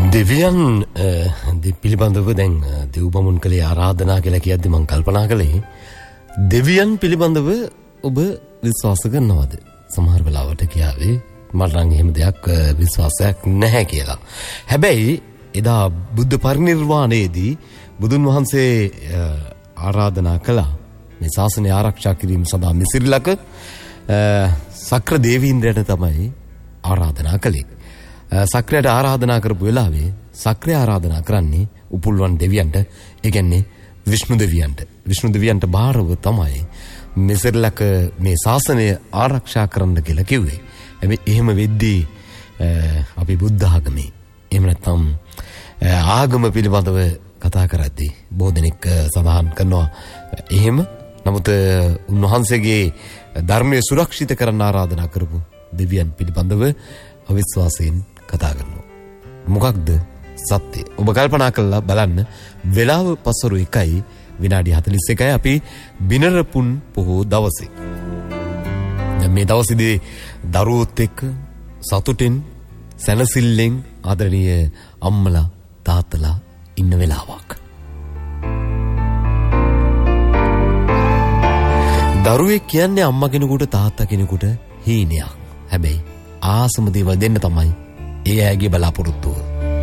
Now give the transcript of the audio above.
දෙවියන් පිළිබඳව දැන් දෙව්බමුන් කලේ ආරාධනා කියලා කියද්දි මම කල්පනා කළේ දෙවියන් පිළිබඳව ඔබ විශ්වාස කරනවද? සමහර වෙලාවට කියාවේ මට නම් එහෙම දෙයක් විශ්වාසයක් නැහැ කියලා. හැබැයි එදා බුද්ධ පරිනිර්වාණයේදී බුදුන් වහන්සේ ආරාධනා කළා මේ ශාසනය ආරක්ෂා කිරීම සඳහා මිසිරිලක සක්‍ර දේවීන්ද්‍රයට තමයි ආරාධනා කළේ. සක්‍රයට ආරාධනා කරපු වෙලාවේ සක්‍රය ආරාධනා කරන්නේ උපුල්වන් දෙවියන්ට, ඒ කියන්නේ විෂ්ණු දෙවියන්ට. විෂ්ණු දෙවියන්ට බාරව තමයි මිසිරිලක මේ ශාසනය ආරක්ෂා කරන්න කියලා කිව්වේ. හැබැයි එහෙම වෙද්දී අපි බුද්ධ ආගමේ එහෙම නැත්නම් ආගම පිළිබඳව කතා කරද්දී බොහෝ දෙනෙක් සඳහන් කරනවා එහෙම. නමුත් උන්වහන්සේගේ ධර්මයේ සුරක්ෂිත කරන්න ආරාධනා කරපු දෙවියන් පිළිබඳව අවිශ්වාසයෙන් කතා කරනවා. මොකක්ද සත්‍යය? ඔබ කල්පනා කරලා බලන්න. වෙලාව පසරු 1යි විනාඩි 41යි. අපි බිනරපුන් පොහෝ දවසේ. දැන් මේ දවසේදී දරුවොත් එක්ක සතුටින් සැනසෙල්ලෙන් ආදරණීය අම්මලා තාත්තලා ඉන්න වෙලාවක්. දරුවෙක් කියන්නේ අම්මා කෙනෙකුට තාත්තා කෙනෙකුට හීනයක්. හැබැයි ආසම දේවල් දෙන්න තමයි ඒ අයගේ බලාපොරොත්තුව.